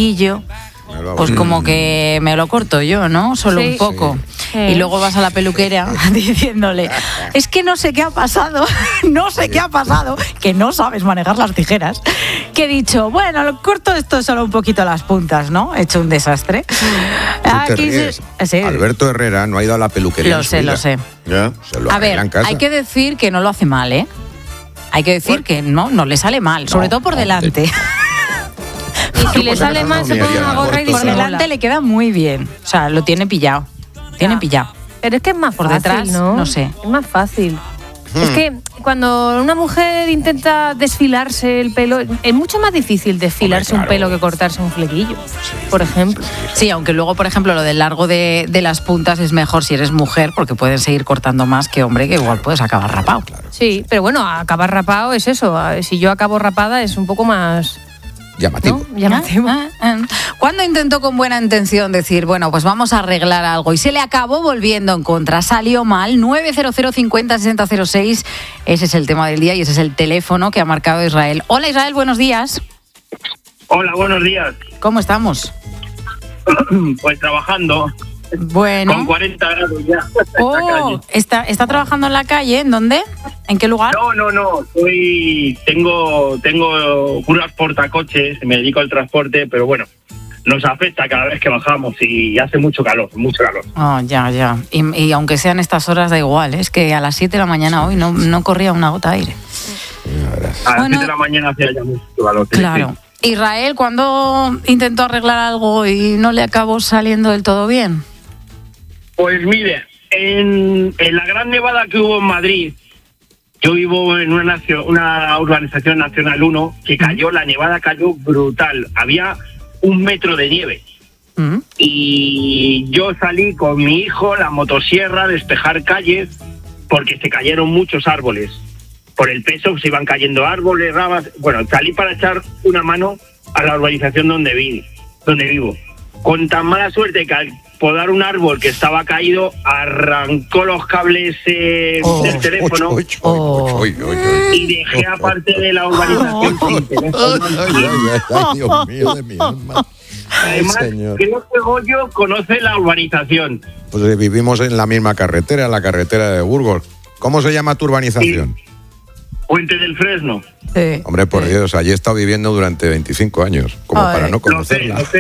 flequillo, pues como que me lo corto yo, ¿no? Solo un poco. Sí. Y luego vas a la peluquera diciéndole, es que no sé qué ha pasado, que no sabes manejar las tijeras, que he dicho, bueno, lo corto esto solo un poquito las puntas, ¿no? He hecho un desastre. Aquí sí. Alberto Herrera no ha ido a la peluquería. Lo sé. ¿Ya? Se lo a ver, en casa. Hay que decir que no lo hace mal, ¿eh? Hay que decir que no le sale mal, sobre todo por delante. Y si le sale mal, se pone una gorra y por delante le queda muy bien. O sea, lo tiene pillado. Pero es que es más por fácil, detrás, no sé. Es más fácil. Es que cuando una mujer intenta desfilarse el pelo, es mucho más difícil desfilarse un pelo que cortarse un flequillo, por ejemplo. Sí, aunque luego, por ejemplo, lo del largo de las puntas es mejor si eres mujer, porque pueden seguir cortando más que hombre, que igual puedes acabar rapado. Sí, pero bueno, acabar rapado es eso. Si yo acabo rapada es un poco más... llamativo. ¿No? Llamativo. ¿Cuándo intentó con buena intención decir, bueno, pues vamos a arreglar algo? Y se le acabó volviendo en contra. Salió mal. 900 50 60 06. Ese es el tema del día y ese es el teléfono que ha marcado Israel. Hola, Israel, buenos días. Hola, buenos días. ¿Cómo estamos? Pues trabajando. Bueno. Con 40 grados ya. ¿Está trabajando en la calle? ¿En dónde? ¿En qué lugar? No. Tengo unos portacoches, me dedico al transporte, pero bueno, nos afecta cada vez que bajamos y hace mucho calor. Oh, ya. Y aunque sean estas horas da igual, es que a las 7 de la mañana hoy no corría una gota de aire. A las 7 de la mañana hacía ya mucho calor. Claro. Sí. Israel, ¿cuándo intentó arreglar algo y no le acabó saliendo del todo bien? Pues mire, en la gran nevada que hubo en Madrid, yo vivo en una urbanización Nacional 1, que la nevada cayó brutal. Había 1 metro de nieve. Y yo salí con mi hijo, la motosierra, a despejar calles, porque se cayeron muchos árboles. Por el peso se iban cayendo árboles, ramas. Bueno, salí para echar una mano a la urbanización donde vivo. Con tan mala suerte que al podar un árbol que estaba caído, arrancó los cables del teléfono y dejé aparte de la urbanización sin teléfono. Ay, Dios mío de mi alma. Además, creo que Goyo conoce la urbanización. Pues vivimos en la misma carretera, la carretera de Burgos. ¿Cómo se llama tu urbanización? Sí. Puente del Fresno. Sí. Hombre, por Dios, allí he estado viviendo durante 25 años, como para no conocerla. Lo sé,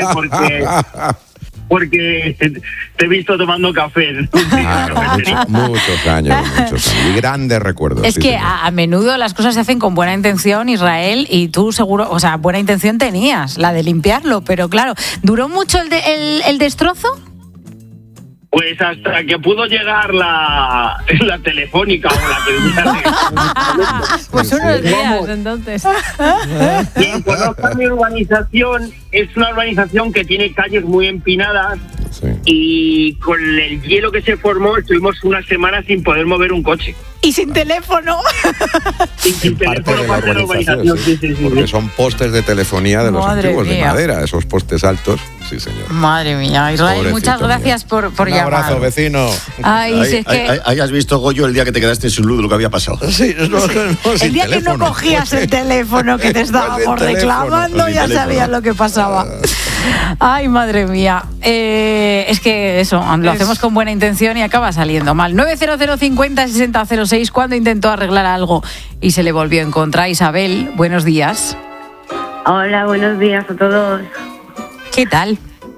porque te he visto tomando café. Claro, muchos años. Y grandes recuerdos. Es que a menudo las cosas se hacen con buena intención, Israel, y tú seguro, o sea, buena intención tenías, la de limpiarlo, pero claro, ¿duró mucho el destrozo? Pues hasta que pudo llegar la telefónica o la que... Pues unos días, entonces. Quien conozca mi urbanización, es una urbanización que tiene calles muy empinadas, y con el hielo que se formó estuvimos una semana sin poder mover un coche. Y sin teléfono. Sin teléfono parte de la urbanización. Sí. Porque son postes de telefonía de los antiguos, de madera, esos postes altos. Sí, señor. Madre mía, Israel, pobrecito, muchas gracias por llamar. Un abrazo, vecino. Ahí has visto, Goyo, el día que te quedaste sin luz, lo que había pasado. Sí, el día que no cogías el teléfono, que te estábamos reclamando, ya sabías lo que pasaba. Ay, madre mía. Es que eso, lo hacemos con buena intención y acaba saliendo mal. 900 50 60 06, cuando intentó arreglar algo y se le volvió en contra. Isabel, buenos días. Hola, buenos días a todos. ¿Qué tal?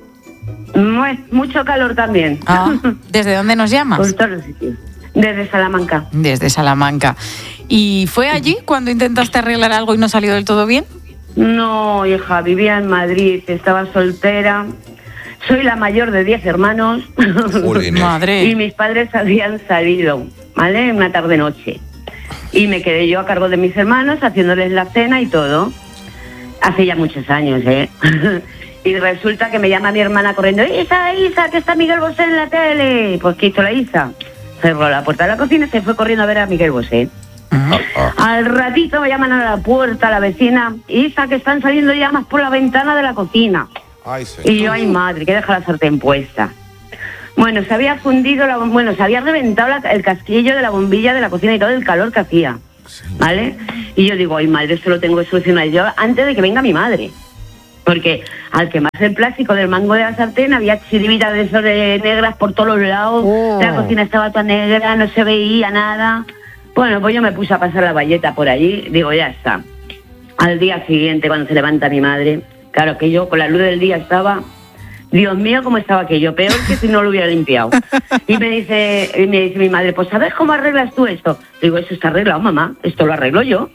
Mucho calor también. ¿Desde dónde nos llamas? Por todos los sitios. Desde Salamanca. Desde Salamanca. ¿Y fue allí cuando intentaste arreglar algo y no salió del todo bien? No, hija, vivía en Madrid, estaba soltera. Soy la mayor de 10 hermanos. Madre. Y mis padres habían salido, ¿vale? Una tarde-noche. Y me quedé yo a cargo de mis hermanos, haciéndoles la cena y todo. Hace ya muchos años, ¿eh? Y resulta que me llama mi hermana corriendo, Isa, que está Miguel Bosé en la tele. Pues ¿qué hizo la Isa? Cerró la puerta de la cocina y se fue corriendo a ver a Miguel Bosé. Al ratito me llaman a la puerta la vecina, Isa, que están saliendo llamas por la ventana de la cocina. Y yo, ay madre, que deja la sartén puesta. Bueno, se había fundido, se había reventado el casquillo de la bombilla de la cocina y todo el calor que hacía, ¿vale? Y yo digo, ay madre, esto lo tengo que solucionar yo antes de que venga mi madre. Porque al quemarse el plástico del mango de la sartén había chiribitas de esos de negras por todos los lados. La cocina estaba toda negra, no se veía nada. Bueno, pues yo me puse a pasar la bayeta por allí. Digo, ya está. Al día siguiente, cuando se levanta mi madre, claro que yo con la luz del día estaba... Dios mío, cómo estaba aquello, peor que si no lo hubiera limpiado. Y me dice mi madre, pues ¿sabes cómo arreglas tú esto? Digo, eso está arreglado, mamá, esto lo arreglo yo.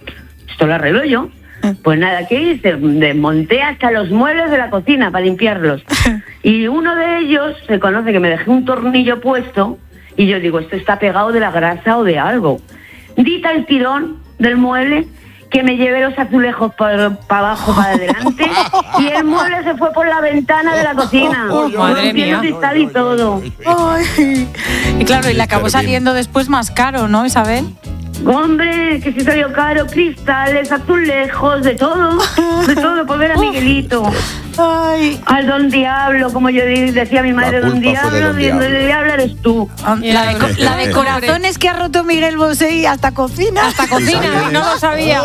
Pues nada, ¿qué hice? Desmonté hasta los muebles de la cocina para limpiarlos. Y uno de ellos se conoce que me dejé un tornillo puesto y yo digo, esto está pegado de la grasa o de algo. Di tal tirón del mueble que me llevé los azulejos para abajo, para adelante, y el mueble se fue por la ventana de la cocina. Madre mía. Cristal y todo. Ay. Y claro, y le acabó saliendo después más caro, ¿no, Isabel? Hombre, que si salió caro, cristales, azulejos, de todo, por ver a Miguelito. Ay. Al don Diablo, como yo decía mi madre, don Diablo, el diablo eres tú. La de corazones que ha roto Miguel Bosé y hasta cocina. Hasta cocina, no lo sabía.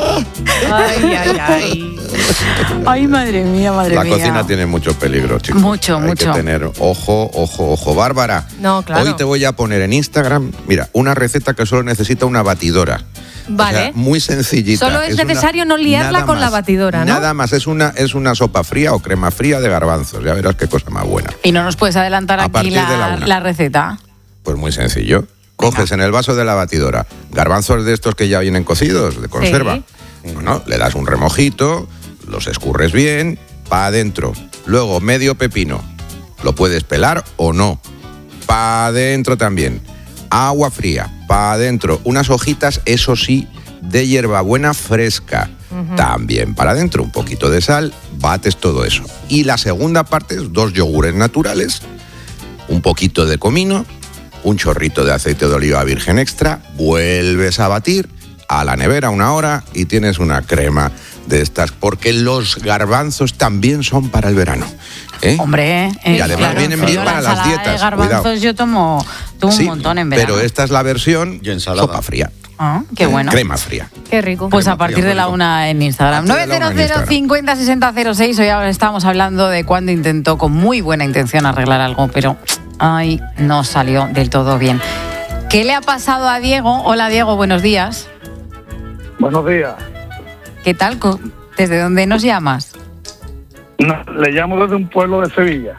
Ay. Ay, madre mía. La cocina tiene mucho peligro, chicos. Mucho. Hay que tener ojo. Bárbara, no, claro. Hoy te voy a poner en Instagram, mira, una receta que solo necesita una batidora. Vale. O sea, muy sencillita. Solo es necesario no liarla con la batidora, ¿no? Nada más, es una sopa fría o crema fría de garbanzos. Ya verás qué cosa más buena. ¿Y no nos puedes adelantar aquí la receta? Pues muy sencillo. Coges en el vaso de la batidora garbanzos de estos que ya vienen cocidos, de conserva. Sí. Bueno, le das un remojito, los escurres bien, para adentro. Luego medio pepino. Lo puedes pelar o no. Para adentro también. Agua fría, para adentro. Unas hojitas, eso sí, de hierbabuena fresca. También para adentro. Un poquito de sal, bates todo eso. Y la segunda parte es 2 yogures naturales, un poquito de comino, un chorrito de aceite de oliva virgen extra, vuelves a batir, a la nevera 1 hora y tienes una crema de estas, porque los garbanzos también son para el verano. Hombre, y además vienen bien para las dietas. De garbanzos, cuidado. Yo tomo un montón en verano. Pero esta es la versión sopa fría. Qué bueno. Crema fría. Qué rico. Pues a partir de la 1 en Instagram. 900 50 60 06. Hoy ahora estamos hablando de cuando intentó con muy buena intención arreglar algo, pero no salió del todo bien. ¿Qué le ha pasado a Diego? Hola Diego, buenos días. Buenos días. ¿Qué tal? ¿Desde dónde nos llamas? No, le llamo desde un pueblo de Sevilla.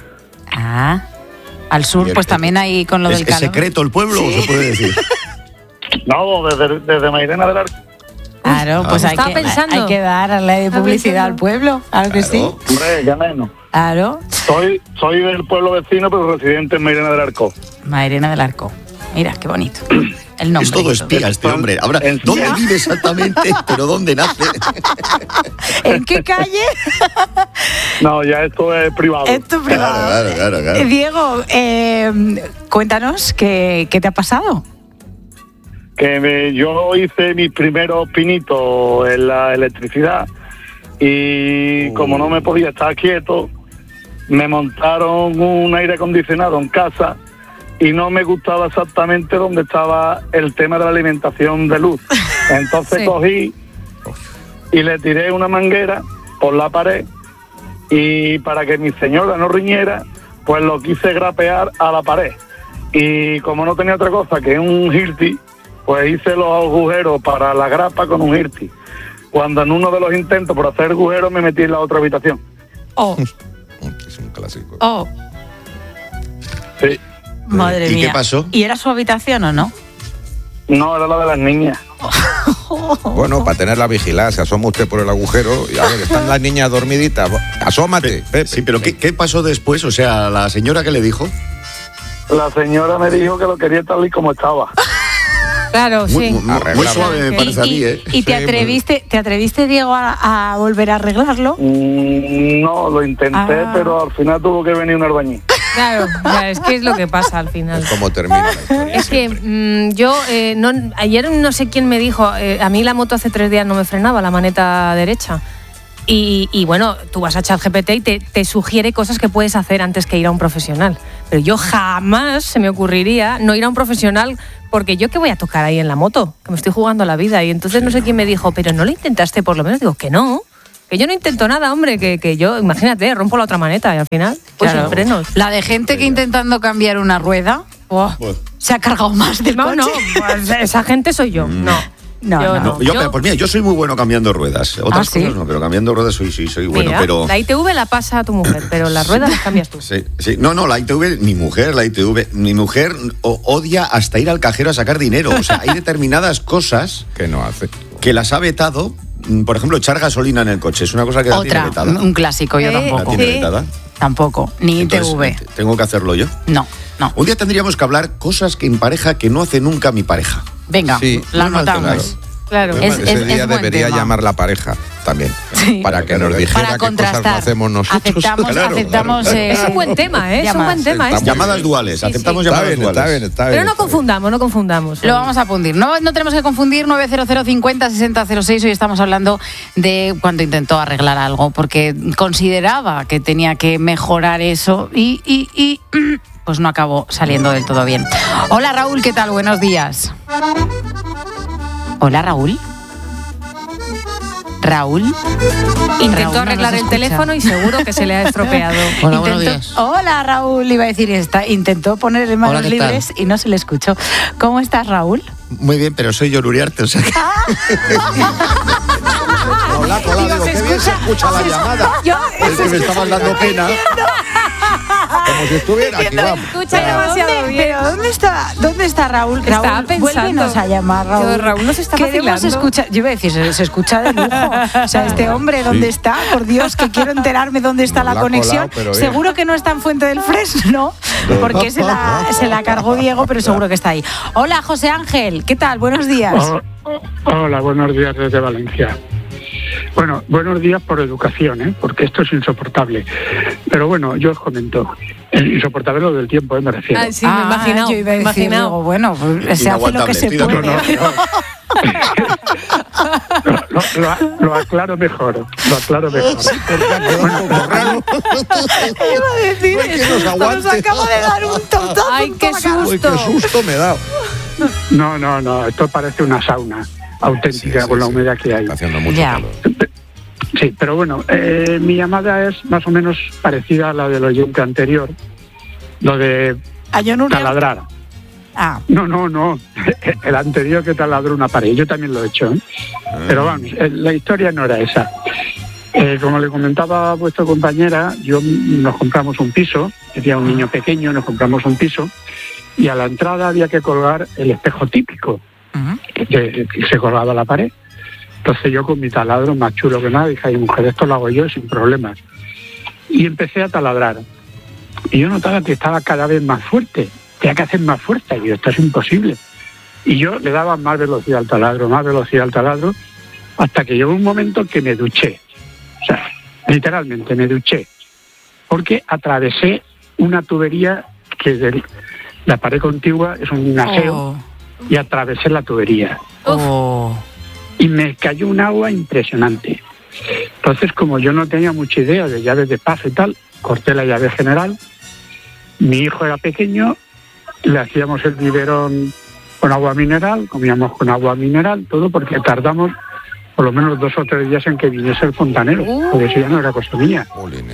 Al sur, pues también hay con lo del calor. ¿Es secreto el pueblo o se puede decir? No, desde Mairena del Arco. Claro, pues hay que darle publicidad al pueblo, claro que sí. Hombre, ya menos. Claro. Soy del pueblo vecino, pero residente en Mairena del Arco. Mairena del Arco. Mira, qué bonito. El nombre. Es todo espía este hombre. Ahora, ¿dónde vive exactamente? ¿Pero dónde nace? ¿En qué calle? No, ya esto es privado. Esto es privado. Claro. Diego, cuéntanos, ¿qué te ha pasado? Que yo hice mis primeros pinitos en la electricidad y como no me podía estar quieto, me montaron un aire acondicionado en casa y no me gustaba exactamente dónde estaba el tema de la alimentación de luz. Entonces cogí y le tiré una manguera por la pared y para que mi señora no riñera, pues lo quise grapear a la pared. Y como no tenía otra cosa que un Hilti, pues hice los agujeros para la grapa con un Hilti. Cuando en uno de los intentos por hacer agujeros me metí en la otra habitación. Es un clásico. Sí. Madre mía. ¿Y qué pasó? ¿Y era su habitación o no? No, era la de las niñas. Bueno, para tenerla vigilada, se asoma usted por el agujero y a ver, están las niñas dormiditas. Asómate, Pepe. Sí, pero ¿qué pasó después? O sea, ¿la señora qué le dijo? La señora me dijo que lo quería tal y como estaba. Claro, muy suave me parece a mí, ¿Y te atreviste, Diego, a volver a arreglarlo? No, lo intenté, pero al final tuvo que venir un albañil. Claro, es que es lo que pasa al final. Es como termina la historia. Es que ayer no sé quién me dijo, a mí la moto hace 3 días no me frenaba, la maneta derecha. Y bueno, tú vas a ChatGPT y te sugiere cosas que puedes hacer antes que ir a un profesional. Pero yo jamás se me ocurriría no ir a un profesional porque yo qué voy a tocar ahí en la moto, que me estoy jugando la vida. Y entonces no sé quién me dijo, pero ¿no lo intentaste por lo menos? Digo, que no. Que yo no intento nada, hombre, que yo, imagínate, rompo la otra maneta y al final, pues Claro. sin frenos. La de gente que intentando cambiar una rueda se ha cargado más del coche. No, pues esa gente soy yo. No. Yo No, pues mira, yo soy muy bueno cambiando ruedas. Otras ¿sí? cosas no, pero cambiando ruedas soy bueno. Mira, Pero la ITV la pasa a tu mujer, pero las ruedas las cambias tú. sí. No, la ITV, mi mujer odia hasta ir al cajero a sacar dinero. O sea, hay determinadas cosas que no hace. Que las ha vetado. Por ejemplo, echar gasolina en el coche. Es una cosa que la tiene Otra, vetada. un clásico, yo ¿La tampoco. tiene vetada? Tampoco, ni Entonces, ITV. ¿Tengo que hacerlo yo? No. Un día tendríamos que hablar cosas que en pareja que no hace nunca mi pareja. Venga, la anotamos. Claro. Ese día buen debería tema. llamar la pareja también. Sí. Para que nos dijera Para qué cosas contrastar. no hacemos nosotros. Aceptamos. Es un buen tema, ¿eh? Es un buen tema. Está muy Llamadas bien. duales, aceptamos Está llamadas bien, duales. está Pero no confundamos. Lo vamos a fundir. No tenemos que confundir 900 50 60 06. Hoy estamos hablando de cuando intentó arreglar algo, porque consideraba que tenía que mejorar eso y pues no acabó saliendo del todo bien. Hola Raúl, ¿qué tal? Buenos días. Hola Raúl. Raúl. Intentó Raúl, arreglar ¿no el nos teléfono escucha? y seguro que se le ha estropeado. Hola, buenos días. Hola Raúl, iba a decir intentó poner en manos Hola, ¿qué tal? libres y no se le escuchó. ¿Cómo estás, Raúl? Muy bien, pero soy yo Uriarte, o sea que... Hola, digo, qué bien se escucha la llamada. Es que me estabas dando pena. Como si estuviera aquí, vamos. Escucha demasiado bien. Pero ¿dónde está Raúl? Estaba Raúl, pensando. vuélvenos a llamar, Raúl. Yo, Raúl nos está Queremos vacilando. escuchar. Yo iba a decir, se escucha de lujo. O sea, este hombre, ¿dónde está? Por Dios, que quiero enterarme dónde está Nos la la ha conexión. colado, pero bien. Seguro que no está en Fuente del Fresno, porque se la cargó Diego, pero seguro que está ahí. Hola, José Ángel, ¿qué tal? Buenos días. Hola, buenos días desde Valencia. Bueno, buenos días por educación, porque esto es insoportable. Pero bueno, yo os comento. Insoportable lo del tiempo, me refiero. Ah, sí, me he imaginado. Yo iba a decir, digo, bueno, pues se hace lo que se puede. Lo aclaro mejor. Iba a decir, nos acaba de dar un tontazo. Ay, qué susto. Uy, qué susto me he dado. No, esto parece una sauna auténtica con la humedad que hay. Está haciendo mucho calor. Sí, pero bueno, mi llamada es más o menos parecida a la del oyente anterior, lo de taladrar. Ah. No, el anterior que taladró una pared, yo también lo he hecho, pero vamos, la historia no era esa. Como le comentaba a vuestra compañera, nos compramos un piso, tenía un niño pequeño, nos compramos un piso, y a la entrada había que colgar el espejo típico, que se colgaba a la pared. Entonces yo con mi taladro más chulo que nada dije, ay mujer, esto lo hago yo sin problemas. Y empecé a taladrar. Y yo notaba que estaba cada vez más fuerte, tenía que hacer más fuerza, y digo, esto es imposible. Y yo le daba más velocidad al taladro, hasta que llegó un momento que me duché. O sea, literalmente me duché. Porque atravesé una tubería que de la pared contigua es un aseo, y atravesé la tubería. Y me cayó un agua impresionante. Entonces, como yo no tenía mucha idea de llaves de paso y tal, corté la llave general. Mi hijo era pequeño, le hacíamos el biberón con agua mineral, comíamos con agua mineral, todo, porque tardamos por lo menos 2 o 3 días en que viniese el fontanero, porque eso ya no era cosa mía.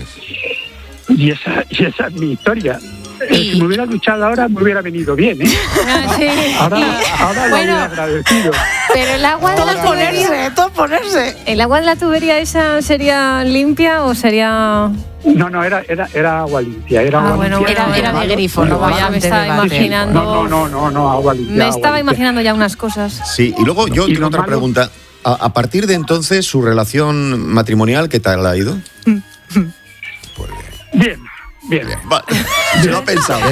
Y esa es mi historia. Si me hubiera duchado ahora, me hubiera venido bien, ¿eh? Sí. Ahora lo hubiera agradecido. Pero el agua de la tubería... Todo ponerse. ¿El agua de la tubería esa sería limpia o sería...? No, era agua limpia. Era agua limpia. Era de grifo, no ya me estaba imaginando... No, agua limpia. Me estaba imaginando ya unas cosas. Sí, y luego yo tengo otra pregunta. A partir de entonces, ¿su relación matrimonial qué tal ha ido? Bien. Vale. Se lo ha pensado.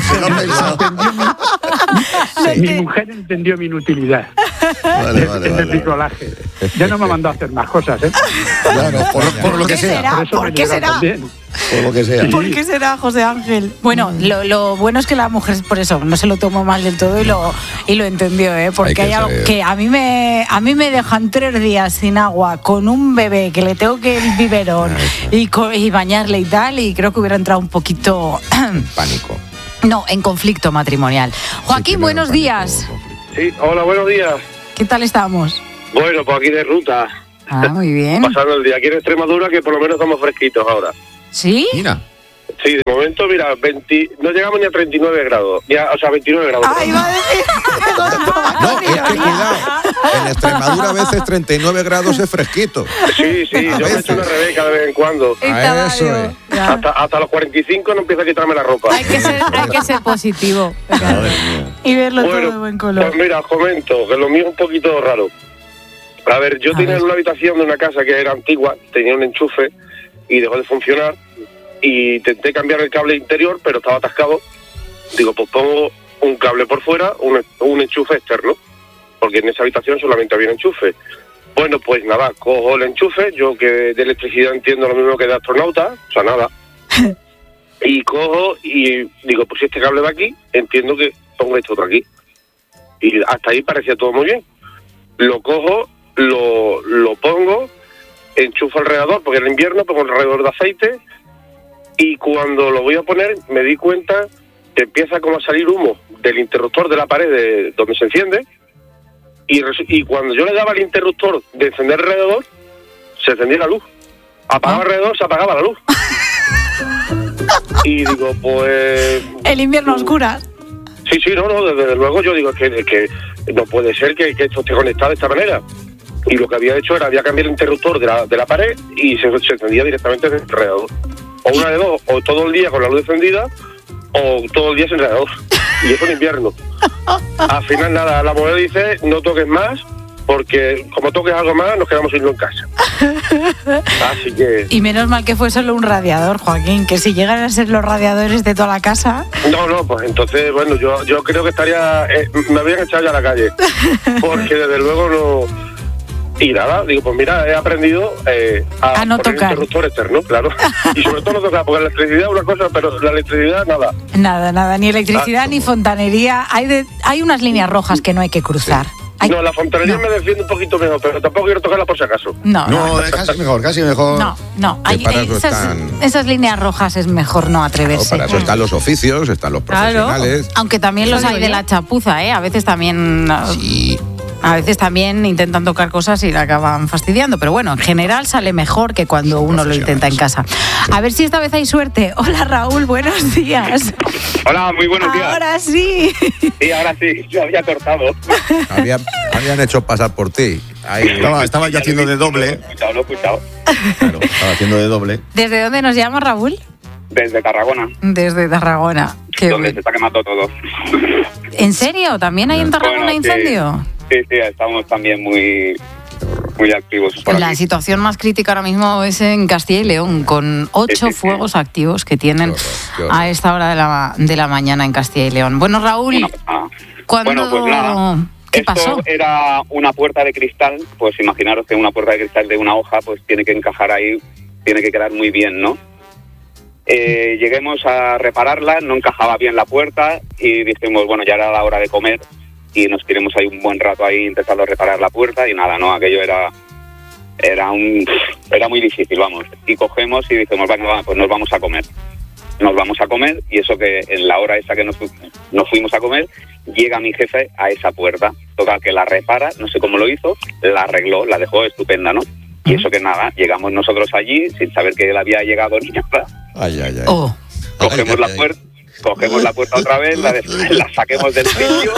Mi mujer entendió mi inutilidad en el bricolaje. Ya no me mandó a hacer más cosas, ¿eh? Claro, por lo que sea. ¿Por qué será? Por lo que sea. ¿Por qué será, José Ángel? Bueno, lo bueno es que la mujer, por eso, no se lo tomó mal del todo y lo entendió, ¿eh? Porque hay algo que a mí me dejan 3 días sin agua con un bebé que le tengo que el biberón y bañarle y tal, y creo que hubiera entrado un poquito... Pánico. No, en conflicto matrimonial. Joaquín, buenos días. Sí, hola, buenos días. ¿Qué tal estamos? Bueno, pues aquí de ruta. muy bien. Pasando el día aquí en Extremadura, que por lo menos estamos fresquitos ahora. ¿Sí? Mira. Sí, de momento, mira, no llegamos ni a 39 grados. O sea, 29 grados. ¡Ay, va a decir! No, es que cuidado. En Extremadura a veces 39 grados es fresquito. Sí, yo me echo una Rebeca de vez en cuando. Eso es. Hasta los 45 no empiezo a quitarme la ropa. Hay que ser positivo. Y verlo todo de buen color. Pues mira, os comento que lo mío es un poquito raro. A ver, yo tenía una habitación de una casa que era antigua, tenía un enchufe y dejó de funcionar. Y intenté cambiar el cable interior, pero estaba atascado. Digo, pues pongo un cable por fuera, un enchufe externo, porque en esa habitación solamente había un enchufe. Bueno, pues nada, cojo el enchufe, yo que de electricidad entiendo lo mismo que de astronauta, o sea, nada. Y cojo y digo, pues si este cable va aquí, entiendo que pongo este otro aquí. Y hasta ahí parecía todo muy bien. Lo cojo, lo pongo, enchufo el radiador, porque era invierno, pongo el radiador de aceite. Y cuando lo voy a poner, me di cuenta que empieza como a salir humo del interruptor de la pared de donde se enciende. Y cuando yo le daba al interruptor de encender el radiador, se encendía la luz. Apagaba el radiador, se apagaba la luz. Y digo, pues... El invierno oscura. Sí, no, desde luego yo digo que no puede ser que esto esté conectado de esta manera. Y lo que había hecho había cambiado el interruptor de la pared y se encendía directamente del radiador. O una de dos, o todo el día con la luz encendida, o todo el día sin radiador. Y eso en invierno. Al final nada, la mujer dice, no toques más, porque como toques algo más, nos quedamos sin luz en casa. Así que... Y menos mal que fue solo un radiador, Joaquín, que si llegan a ser los radiadores de toda la casa... No, pues entonces, bueno, yo creo que estaría... me habían echado ya a la calle. Porque desde luego no... Y nada, digo, pues mira, he aprendido a no poner tocar. interruptor externo, claro. Y sobre todo no tocar, porque la electricidad es una cosa, pero la electricidad nada. Nada, ni electricidad ni fontanería. Hay unas líneas rojas que no hay que cruzar. Sí. No, la fontanería me defiende un poquito mejor, pero tampoco quiero tocarla por si acaso. No, casi mejor. No, esas líneas rojas es mejor no atreverse. Para eso están los oficios, están los profesionales. Claro. Aunque también los hay de la chapuza, ¿eh? A veces también... Sí. A veces también intentan tocar cosas y la acaban fastidiando, pero bueno, en general sale mejor que cuando uno lo intenta en casa. A ver si esta vez hay suerte. Hola Raúl, buenos días. Hola, muy buenos días. Ahora sí. Sí, ahora sí, yo había cortado. Habían hecho pasar por ti. Ahí. Estaba yo haciendo de doble. Lo he escuchado. Claro, estaba haciendo de doble. ¿Desde dónde nos llamas, Raúl? Desde Tarragona. Desde Tarragona. Donde se está quemando todo. ¿En serio? ¿También hay en Tarragona incendio? Sí, estamos también muy activos. La situación más crítica ahora mismo es en Castilla y León, con 8 fuegos activos que tienen a esta hora de la mañana en Castilla y León. Bueno, Raúl, ¿cuándo? Pues nada. ¿Qué pasó? Esto era una puerta de cristal, pues imaginaros que una puerta de cristal de una hoja, pues tiene que encajar ahí, tiene que quedar muy bien, ¿no? Lleguemos a repararla, no encajaba bien la puerta y dijimos, bueno, ya era la hora de comer y nos tiramos ahí un buen rato ahí intentando reparar la puerta y nada, no, aquello era muy difícil, vamos. Y cogemos y dijimos, bueno, pues nos vamos a comer. Nos vamos a comer y eso que en la hora esa que nos fuimos a comer, llega mi jefe a esa puerta, toca que la repara, no sé cómo lo hizo, la arregló, la dejó estupenda, ¿no? Y eso que nada, llegamos nosotros allí sin saber que él había llegado ni nada. Oh. Cogemos la puerta. Cogemos la puerta otra vez, la saquemos del sitio.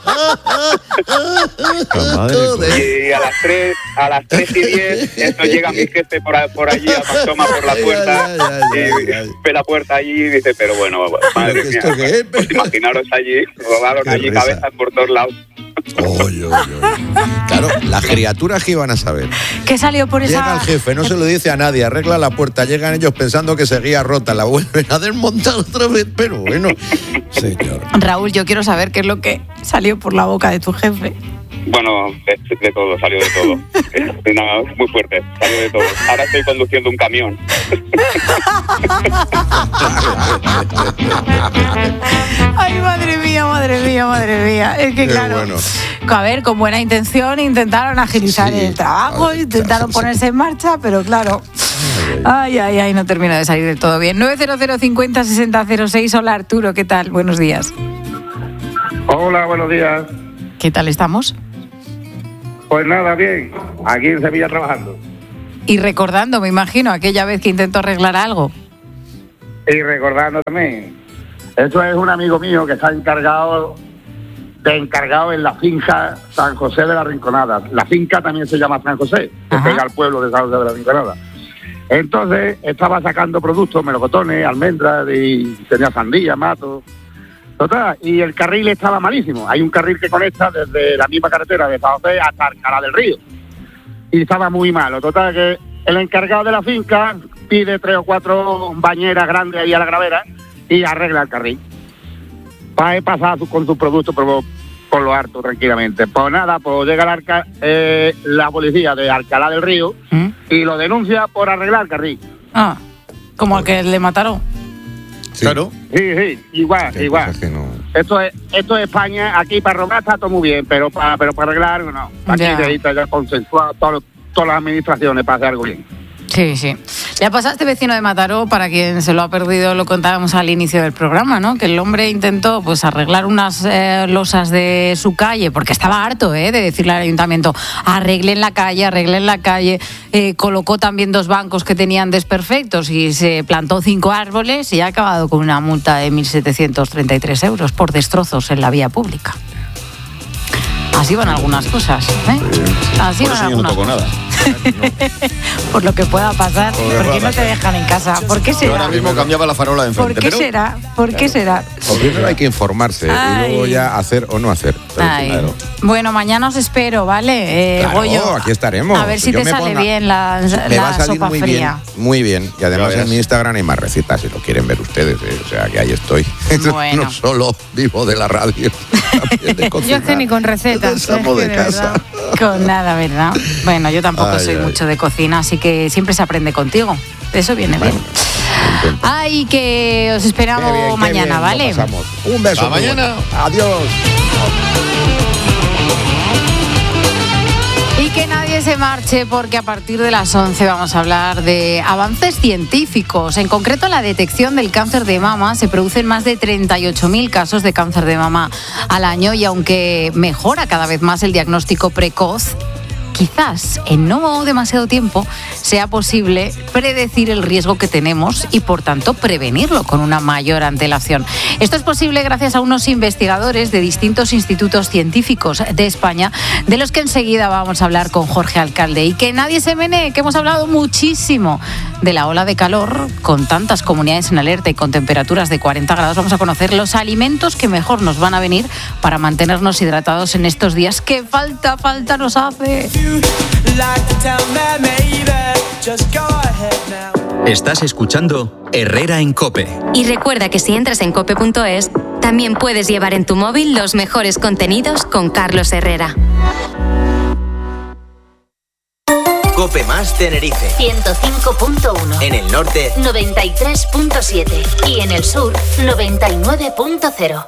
Y a las 3:10, esto llega mi jefe por allí, asoma por la puerta y ve la puerta allí y dice, pero bueno, madre mía, pues imaginaros allí, rodaron allí cabezas por todos lados. Claro, las criaturas que iban a saber. ¿Qué salió por esa...? Llega el jefe, no se lo dice a nadie, arregla la puerta, llegan ellos pensando que seguía rota, la vuelven a desmontar otra vez, pero bueno, señor. Raúl, yo quiero saber qué es lo que salió por la boca de tu jefe. Bueno, de todo, salió de todo. Nada, muy fuerte, salió de todo. Ahora estoy conduciendo un camión. Ay, madre mía. Es que claro, bueno. A ver, con buena intención intentaron agilizar el trabajo, intentaron ponerse en marcha, pero claro. Ay, no termina de salir del todo bien. 900 50 60 06. Hola Arturo, ¿qué tal? Buenos días. Hola, buenos días. ¿Qué tal estamos? Pues nada, bien. Aquí en Sevilla trabajando. Y recordando, me imagino, aquella vez que intentó arreglar algo. Y recordando también, esto es un amigo mío que está encargado en la finca San José de la Rinconada. La finca también se llama San José, que pega al pueblo de San José de la Rinconada. Entonces estaba sacando productos, melocotones, almendras, y tenía sandía, mato. Total, y el carril estaba malísimo. Hay un carril que conecta desde la misma carretera de San José hasta Alcalá del Río. Y estaba muy malo. Total, que el encargado de la finca pide 3 o 4 bañeras grandes ahí a la gravera y arregla el carril. Para pasar con sus productos por lo harto tranquilamente. Pues nada, pues llega la policía de Alcalá del Río y lo denuncia por arreglar el carril. Ah, como al que le mataron. Sí. Claro. Sí, igual. No. Esto es España. Aquí para robar está todo muy bien, pero para arreglar no. Aquí necesita ya consensuar todas las administraciones para hacer algo bien. Sí. Le ha pasado a este vecino de Mataró, para quien se lo ha perdido, lo contábamos al inicio del programa, ¿no? Que el hombre intentó pues arreglar unas losas de su calle, porque estaba harto de decirle al ayuntamiento, arreglen la calle, colocó también 2 bancos que tenían desperfectos y se plantó 5 árboles y ha acabado con una multa de 1.733 euros por destrozos en la vía pública. Así van algunas cosas, ¿eh? Así van algunas cosas. Nada. Por lo que pueda pasar. ¿Por qué no te dejan en casa? ¿Por qué será? Yo ahora mismo cambiaba la farola de enfrente. ¿Por qué será? Primero hay que informarse y luego ya hacer o no hacer. Claro. Bueno, mañana os espero, ¿vale? Claro, Goyo, aquí estaremos. A ver si te sale bien la sopa fría. Muy bien. Y además en mi Instagram hay más recetas si lo quieren ver ustedes. O sea, que ahí estoy. Bueno. No solo vivo de la radio, también de cocinar. Yo es que ni con recetas. De casa. Con nada, ¿verdad? Bueno, yo tampoco soy mucho de cocina, así que siempre se aprende contigo. Eso viene bien. Ay, que os esperamos mañana, ¿vale? Un beso. Hasta mañana. Adiós. Y que nadie se marche, porque a partir de las 11 vamos a hablar de avances científicos. En concreto, la detección del cáncer de mama. Se producen más de 38.000 casos de cáncer de mama al año, y aunque mejora cada vez más el diagnóstico precoz, quizás en no demasiado tiempo sea posible predecir el riesgo que tenemos y, por tanto, prevenirlo con una mayor antelación. Esto es posible gracias a unos investigadores de distintos institutos científicos de España, de los que enseguida vamos a hablar con Jorge Alcalde. Y que nadie se menee, que hemos hablado muchísimo de la ola de calor. Con tantas comunidades en alerta y con temperaturas de 40 grados, vamos a conocer los alimentos que mejor nos van a venir para mantenernos hidratados en estos días que falta nos hace. Estás escuchando Herrera en COPE. Y recuerda que si entras en cope.es, también puedes llevar en tu móvil los mejores contenidos con Carlos Herrera. COPE más Tenerife 105.1. En el norte 93.7. Y en el sur 99.0.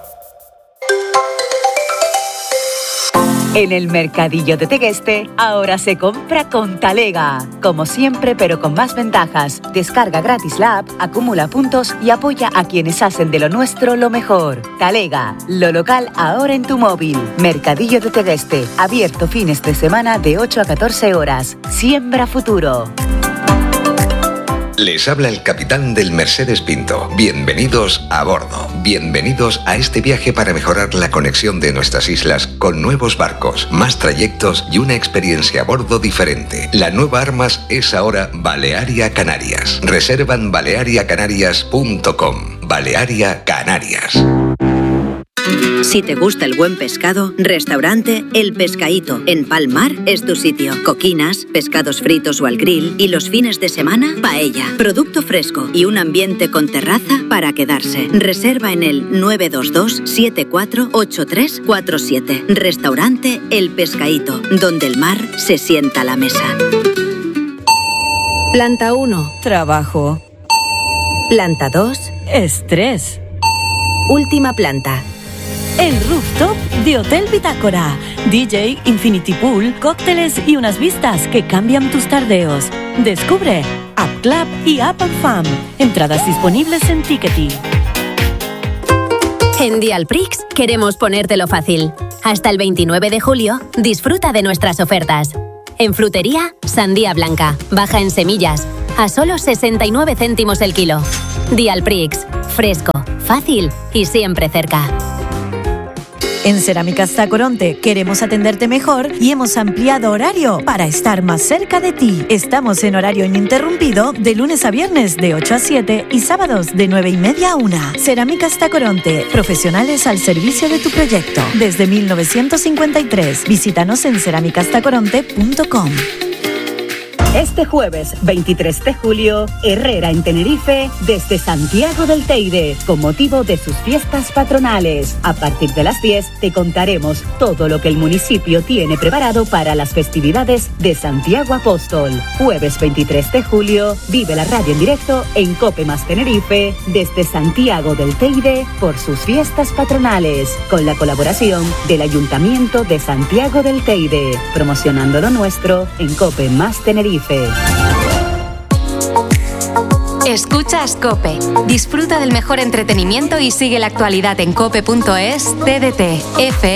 En el Mercadillo de Tegueste, ahora se compra con Talega. Como siempre, pero con más ventajas. Descarga gratis la app, acumula puntos y apoya a quienes hacen de lo nuestro lo mejor. Talega, lo local ahora en tu móvil. Mercadillo de Tegueste, abierto fines de semana de 8 a 14 horas. Siembra futuro. Les habla el capitán del Mercedes Pinto. Bienvenidos a bordo. Bienvenidos a este viaje para mejorar la conexión de nuestras islas con nuevos barcos, más trayectos y una experiencia a bordo diferente. La nueva Armas es ahora Balearia Canarias. Reserva en baleariacanarias.com. Balearia Canarias. Si te gusta el buen pescado, restaurante El Pescaíto en Palmar es tu sitio. Coquinas, pescados fritos o al grill y los fines de semana, paella. Producto fresco y un ambiente con terraza para quedarse. Reserva en el 922-748347. Restaurante El Pescaíto, donde el mar se sienta a la mesa. Planta 1, trabajo. Planta 2, estrés. Última planta. El rooftop de Hotel Bitácora. DJ, Infinity Pool, cócteles y unas vistas que cambian tus tardeos. Descubre App Club y App & Fam. Entradas disponibles en Ticketing. En Dialprix queremos ponértelo fácil. Hasta el 29 de julio, disfruta de nuestras ofertas. En frutería, sandía blanca, baja en semillas, a solo 69 céntimos el kilo. Dialprix, fresco, fácil y siempre cerca. En Cerámicas Tacoronte queremos atenderte mejor y hemos ampliado horario para estar más cerca de ti. Estamos en horario ininterrumpido de lunes a viernes de 8 a 7 y sábados de 9:30 a 1. Cerámicas Tacoronte, profesionales al servicio de tu proyecto. Desde 1953, visítanos en cerámicastacoronte.com. Este jueves 23 de julio, Herrera en Tenerife, desde Santiago del Teide, con motivo de sus fiestas patronales. A partir de las 10 te contaremos todo lo que el municipio tiene preparado para las festividades de Santiago Apóstol. Jueves 23 de julio, vive la radio en directo en COPE más Tenerife, desde Santiago del Teide, por sus fiestas patronales, con la colaboración del Ayuntamiento de Santiago del Teide, promocionando lo nuestro en COPE más Tenerife. Escuchas COPE. Disfruta del mejor entretenimiento y sigue la actualidad en cope.es, TDT, FM.